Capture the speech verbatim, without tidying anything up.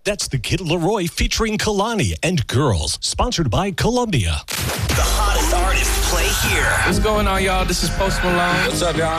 That's the Kid Laroi featuring Kalani and Girls, sponsored by Columbia. The hottest artists play here. What's going on, y'all? This is Post Malone. What's up, y'all?